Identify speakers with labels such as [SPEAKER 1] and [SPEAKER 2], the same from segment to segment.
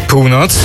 [SPEAKER 1] Północ.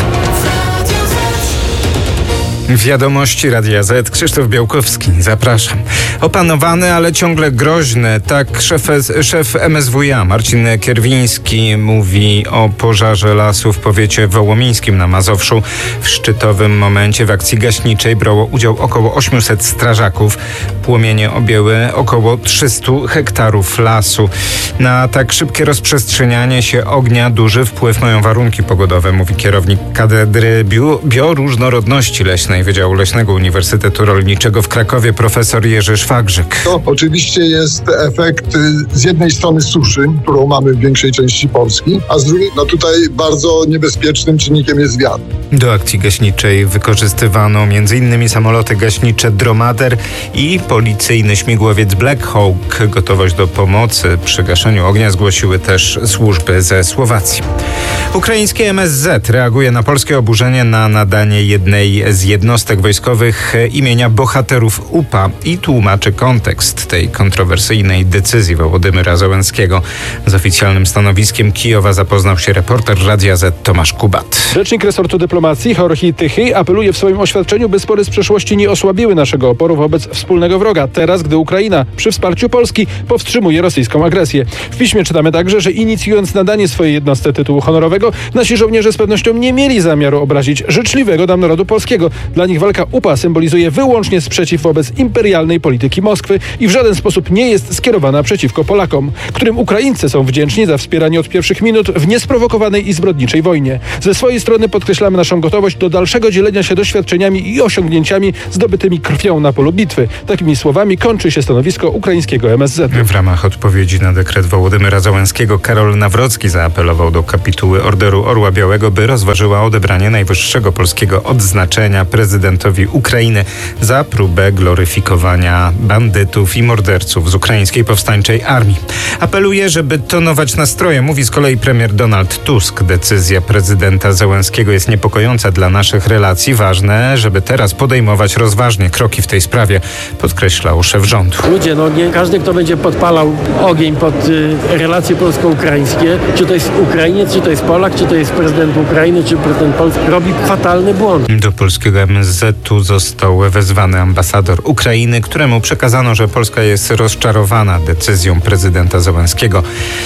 [SPEAKER 1] Wiadomości Radia Z. Krzysztof Białkowski. Zapraszam. Opanowany, ale ciągle groźny. Tak szef MSWiA Marcin Kierwiński mówi o pożarze lasu w powiecie wołomińskim na Mazowszu. W szczytowym momencie w akcji gaśniczej brało udział około 800 strażaków. Płomienie objęły około 300 hektarów lasu. Na tak szybkie rozprzestrzenianie się ognia duży wpływ mają warunki pogodowe, mówi kierownik katedry bioróżnorodności leśnej Wydziału Leśnego Uniwersytetu Rolniczego w Krakowie profesor Jerzy Szwagrzyk.
[SPEAKER 2] To oczywiście jest efekt z jednej strony suszy, którą mamy w większej części Polski, a z drugiej tutaj bardzo niebezpiecznym czynnikiem jest wiatr.
[SPEAKER 1] Do akcji gaśniczej wykorzystywano m.in. samoloty gaśnicze Dromader i policyjny śmigłowiec Black Hawk. Gotowość do pomocy przy gaszeniu ognia zgłosiły też służby ze Słowacji. Ukraińskie MSZ reaguje na polskie oburzenie na nadanie jednej z jednostek wojskowych imienia bohaterów UPA i tłumaczy kontekst tej kontrowersyjnej decyzji Wołodymyra Zełenskiego. Z oficjalnym stanowiskiem Kijowa zapoznał się reporter Radia Z Tomasz Kubat.
[SPEAKER 3] Rzecznik resortu dyplomacji Jorge Tychy apeluje w swoim oświadczeniu, by spory z przeszłości nie osłabiły naszego oporu wobec wspólnego wroga, teraz gdy Ukraina przy wsparciu Polski powstrzymuje rosyjską agresję. W piśmie czytamy także, że inicjując nadanie swojej jednostce tytułu honorowego, nasi żołnierze z pewnością nie mieli zamiaru obrazić życzliwego nam narodu polskiego. Dla nich walka UPA symbolizuje wyłącznie sprzeciw wobec imperialnej polityki Moskwy i w żaden sposób nie jest skierowana przeciwko Polakom, którym Ukraińcy są wdzięczni za wspieranie od pierwszych minut w niesprowokowanej i zbrodniczej wojnie. Ze swojej strony podkreślamy naszą gotowość do dalszego dzielenia się doświadczeniami i osiągnięciami zdobytymi krwią na polu bitwy. Takimi słowami kończy się stanowisko ukraińskiego MSZ.
[SPEAKER 1] W ramach odpowiedzi na dekret Wołodymyra Zełenskiego Karol Nawrocki zaapelował do kapituły Orderu Orła Białego, by rozważyła odebranie najwyższego polskiego odznaczenia prezydentowi Ukrainy za próbę gloryfikowania bandytów i morderców z ukraińskiej powstańczej armii. Apeluje, żeby tonować nastroje, mówi z kolei premier Donald Tusk. Decyzja prezydenta Zełenskiego jest niepokojąca dla naszych relacji. Ważne, żeby teraz podejmować rozważnie kroki w tej sprawie, podkreślał szef rządu.
[SPEAKER 4] Ludzie, nie każdy, kto będzie podpalał ogień pod relacje polsko-ukraińskie, czy to jest Ukrainiec, czy to jest Polak, czy to jest prezydent Ukrainy, czy prezydent Polski, robi fatalny błąd.
[SPEAKER 1] Do polskiego MSZ-u został wezwany ambasador Ukrainy, któremu przekazano, że Polska jest rozczarowana decyzją prezydenta Zełenskiego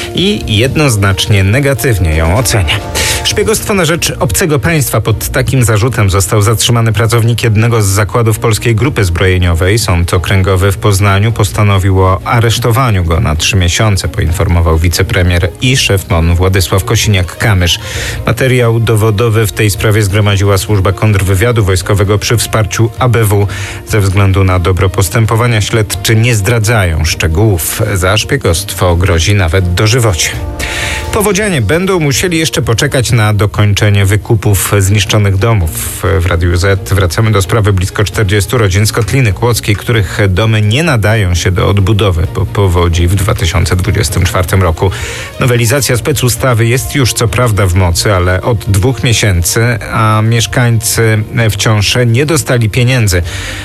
[SPEAKER 1] i jednoznacznie negatywnie ją ocenia. Szpiegostwo na rzecz obcego państwa. Pod takim zarzutem został zatrzymany pracownik jednego z zakładów Polskiej Grupy Zbrojeniowej. Sąd okręgowy w Poznaniu postanowił o aresztowaniu go na 3 miesiące, poinformował wicepremier i szef MON Władysław Kosiniak-Kamysz. Materiał dowodowy w tej sprawie zgromadziła służba kontrwywiadu wojskowego przy wsparciu ABW. Ze względu na dobro postępowania śledczy nie zdradzają szczegółów. Za szpiegostwo grozi nawet dożywocie. Powodzianie będą musieli jeszcze poczekać na dokończenie wykupów zniszczonych domów. W Radiu Z wracamy do sprawy blisko 40 rodzin z Kotliny Kłodzkiej, których domy nie nadają się do odbudowy po powodzi w 2024 roku. Nowelizacja specustawy jest już co prawda w mocy, ale od 2 miesięcy, a mieszkańcy wciąż nie dostali pieniędzy.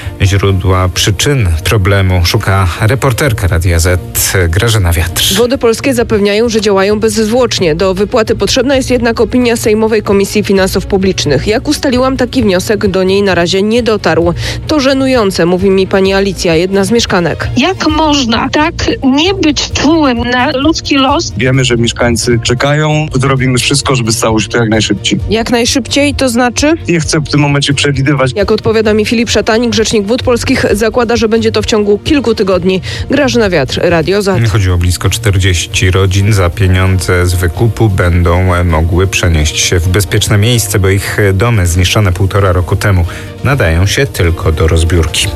[SPEAKER 1] Źródła przyczyn problemu szuka reporterka Radia Z Grażyna Wiatr.
[SPEAKER 5] Wody Polskie zapewniają, że działają bezzwłocznie. Do wypłaty potrzebna jest jednak opinia Sejmowej Komisji Finansów Publicznych. Jak ustaliłam, taki wniosek do niej na razie nie dotarł. To żenujące, mówi mi pani Alicja, jedna z mieszkanek.
[SPEAKER 6] Jak można tak nie być czułym na ludzki los?
[SPEAKER 7] Wiemy, że mieszkańcy czekają. Zrobimy wszystko, żeby stało się to jak najszybciej.
[SPEAKER 5] Jak najszybciej, to znaczy?
[SPEAKER 7] Nie chcę w tym momencie przewidywać.
[SPEAKER 5] Jak odpowiada mi Filip Szatanik, rzecznik Wód Polskich, zakłada, że będzie to w ciągu kilku tygodni. Grażyna Wiatr, Radio Z.
[SPEAKER 1] Chodzi o blisko 40 rodzin. Za pieniądze z wykupu będą mogły przenieść się w bezpieczne miejsce, bo ich domy zniszczone 1,5 roku temu nadają się tylko do rozbiórki.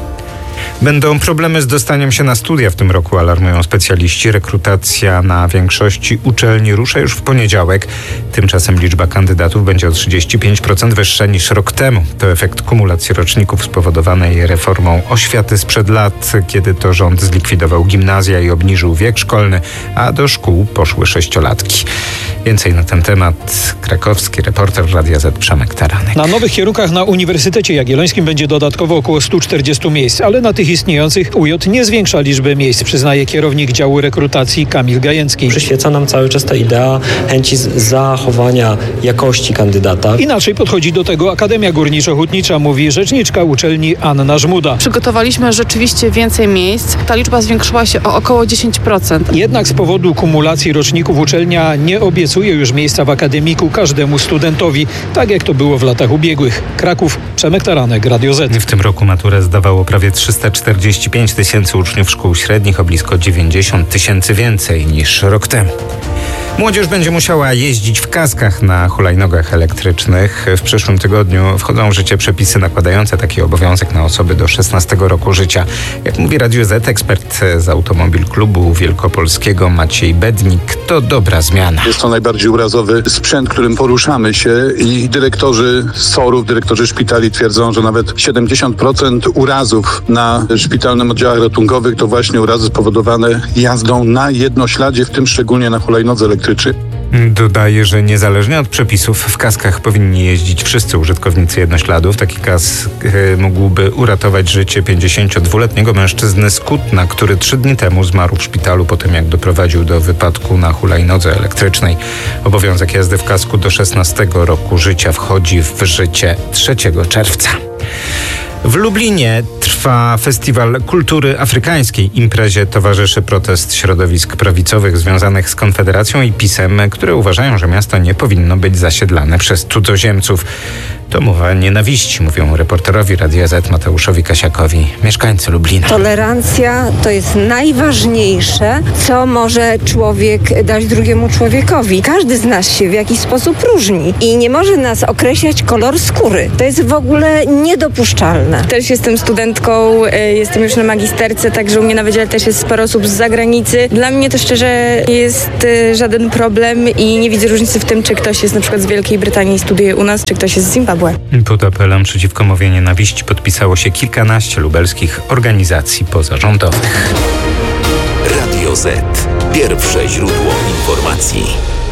[SPEAKER 1] Będą problemy z dostaniem się na studia w tym roku, alarmują specjaliści. Rekrutacja na większości uczelni rusza już w poniedziałek. Tymczasem liczba kandydatów będzie o 35% wyższa niż rok temu. To efekt kumulacji roczników spowodowanej reformą oświaty sprzed lat, kiedy to rząd zlikwidował gimnazja i obniżył wiek szkolny, a do szkół poszły 6-latki. Więcej na ten temat krakowski reporter Radia Z Przemek Taranek.
[SPEAKER 3] Na nowych kierunkach na Uniwersytecie Jagiellońskim będzie dodatkowo około 140 miejsc, ale
[SPEAKER 8] na tych istniejących UJ nie zwiększa liczby miejsc, przyznaje kierownik działu rekrutacji Kamil Gajęcki.
[SPEAKER 9] Przyświeca nam cały czas ta idea chęci zachowania jakości kandydata.
[SPEAKER 8] Inaczej podchodzi do tego Akademia Górniczo-Hutnicza, mówi rzeczniczka uczelni Anna Żmuda.
[SPEAKER 10] Przygotowaliśmy rzeczywiście więcej miejsc. Ta liczba zwiększyła się o około 10%.
[SPEAKER 8] Jednak z powodu kumulacji roczników uczelnia nie obiecuje już miejsca w akademiku każdemu studentowi, tak jak to było w latach ubiegłych. Kraków, Przemek Taranek, Radio Z.
[SPEAKER 1] W tym roku maturę zdawało prawie 345 tysięcy uczniów szkół średnich, o blisko 90 tysięcy więcej niż rok temu. Młodzież będzie musiała jeździć w kaskach na hulajnogach elektrycznych. W przyszłym tygodniu wchodzą w życie przepisy nakładające taki obowiązek na osoby do 16 roku życia. Jak mówi Radio Z ekspert z Automobil Klubu Wielkopolskiego Maciej Bednik, to dobra zmiana.
[SPEAKER 11] Jest to najbardziej urazowy sprzęt, którym poruszamy się i dyrektorzy SOR-ów, dyrektorzy szpitali twierdzą, że nawet 70% urazów na szpitalnym oddziałach ratunkowych to właśnie urazy spowodowane jazdą na jednośladzie, w tym szczególnie na hulajnodze elektrycznej.
[SPEAKER 1] Dodaje, że niezależnie od przepisów w kaskach powinni jeździć wszyscy użytkownicy jednośladów. Taki kask mógłby uratować życie 52-letniego mężczyzny z Kutna, który 3 dni temu zmarł w szpitalu po tym, jak doprowadził do wypadku na hulajnodze elektrycznej. Obowiązek jazdy w kasku do 16 roku życia wchodzi w życie 3 czerwca. W Lublinie trwa Festiwal Kultury Afrykańskiej. Imprezie towarzyszy protest środowisk prawicowych związanych z Konfederacją i PiS-em, które uważają, że miasto nie powinno być zasiedlane przez cudzoziemców. To mowa nienawiści, mówią reporterowi Radia Z Mateuszowi Kasiakowi mieszkańcy Lublina.
[SPEAKER 12] Tolerancja to jest najważniejsze, co może człowiek dać drugiemu człowiekowi. Każdy z nas się w jakiś sposób różni i nie może nas określać kolor skóry. To jest w ogóle niedopuszczalne.
[SPEAKER 13] Też jestem studentką, jestem już na magisterce, także u mnie na wydziale też jest sporo osób z zagranicy. Dla mnie to szczerze nie jest żaden problem i nie widzę różnicy w tym, czy ktoś jest na przykład z Wielkiej Brytanii i studiuje u nas, czy ktoś jest z Zimbabwe.
[SPEAKER 1] Pod apelem przeciwko mowie nienawiści podpisało się kilkanaście lubelskich organizacji pozarządowych.
[SPEAKER 14] Radio Z. Pierwsze źródło informacji.